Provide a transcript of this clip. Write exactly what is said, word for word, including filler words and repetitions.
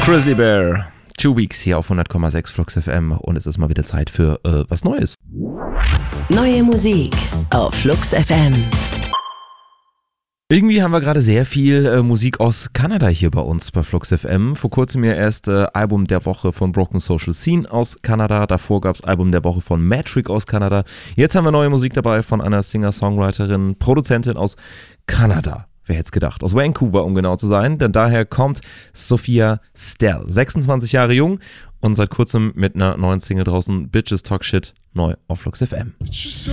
Grizzly Bear, Two Weeks hier auf hundert Komma sechs Flux F M und es ist mal wieder Zeit für äh, was Neues. Neue Musik auf Flux F M. Irgendwie haben wir gerade sehr viel äh, Musik aus Kanada hier bei uns bei Flux F M. Vor kurzem ja erst äh, Album der Woche von Broken Social Scene aus Kanada. Davor gab es Album der Woche von Metric aus Kanada. Jetzt haben wir neue Musik dabei von einer Singer-Songwriterin, Produzentin aus Kanada. Wer hätte es gedacht? Aus Vancouver, um genau zu sein. Denn daher kommt Sophia Stell. sechsundzwanzig Jahre jung und seit kurzem mit einer neuen Single draußen. Bitches Talk Shit, neu auf Flux F M.